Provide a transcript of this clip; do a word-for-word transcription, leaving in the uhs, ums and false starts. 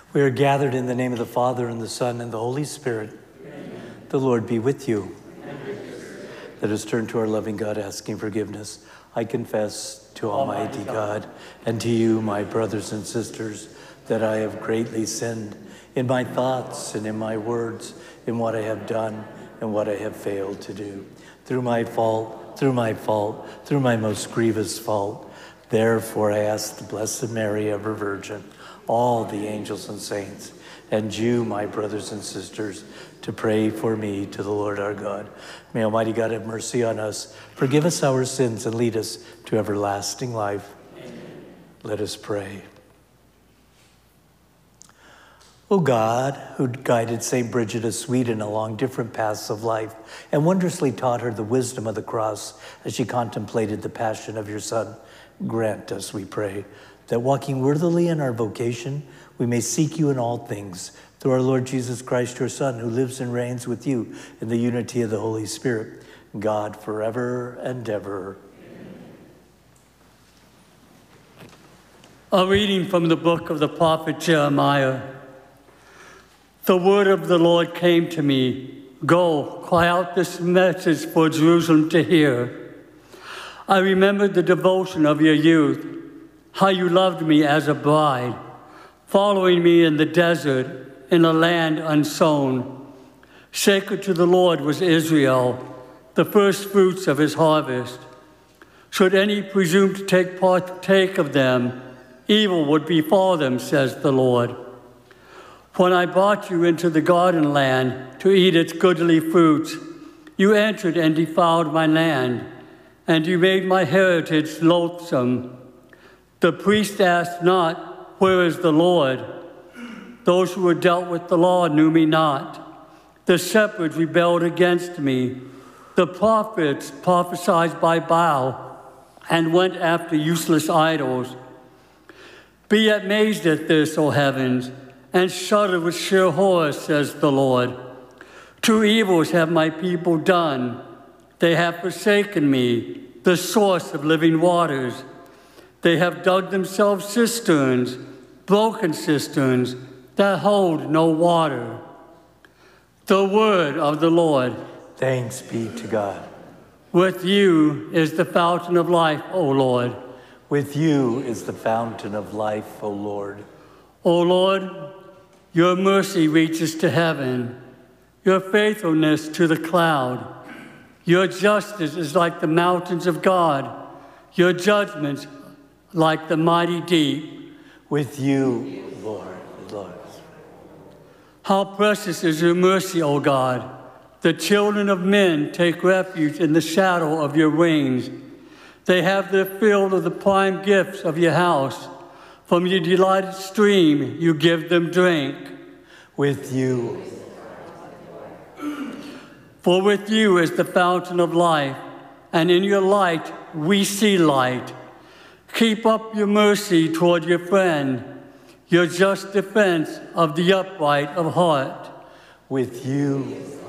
We are gathered in the name of the Father, and the Son, and the Holy Spirit. Amen. The Lord be with you. And with your spirit. Let us turn to our loving God, asking forgiveness. I confess to Almighty God and to you, my brothers and sisters, that I have greatly sinned in my thoughts and in my words, in what I have done and what I have failed to do. Through my fault, through my fault, through my most grievous fault. Therefore I ask the Blessed Mary, ever Virgin, all the angels and saints, and you, my brothers and sisters, to pray for me to the Lord our God. May Almighty God have mercy on us, forgive us our sins, and lead us to everlasting life. Amen. Let us pray. O God, who guided Saint Bridget of Sweden along different paths of life and wondrously taught her the wisdom of the cross as she contemplated the passion of your Son, grant us, we pray, that walking worthily in our vocation, we may seek you in all things, through our Lord Jesus Christ, your Son, who lives and reigns with you in the unity of the Holy Spirit, God forever and ever. A reading from the book of the prophet Jeremiah. The word of the Lord came to me, go, cry out this message for Jerusalem to hear. I remembered the devotion of your youth, how you loved me as a bride, following me in the desert, in a land unsown. Sacred to the Lord was Israel, the first fruits of his harvest. Should any presume to take partake of them, evil would befall them, says the Lord. When I brought you into the garden land to eat its goodly fruits, you entered and defiled my land, and you made my heritage loathsome. The priest asked not, where is the Lord? Those who were dealt with the law knew me not. The shepherds rebelled against me. The prophets prophesied by Baal and went after useless idols. Be amazed at this, O heavens, and shudder with sheer horror, says the Lord. Two evils have my people done. They have forsaken me, the source of living waters. They have dug themselves cisterns, broken cisterns that hold no water. The word of the Lord. Thanks be to God. With you is the fountain of life, O Lord. With you is the fountain of life, O Lord. O Lord, your mercy reaches to heaven, your faithfulness to the cloud. Your justice is like the mountains of God, your judgments like the mighty deep. With you, Lord, Lord. How precious is your mercy, O God. The children of men take refuge in the shadow of your wings. They have their fill of the prime gifts of your house. From your delighted stream, you give them drink. With you. For with you is the fountain of life, and in your light we see light. Keep up your mercy toward your friend, your just defense of the upright of heart. With you.